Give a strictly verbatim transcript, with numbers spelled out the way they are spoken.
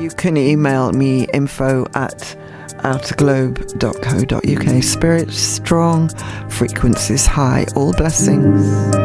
you can email me info at outerglobe dot co dot uk. Spirits strong, frequencies high, all blessings.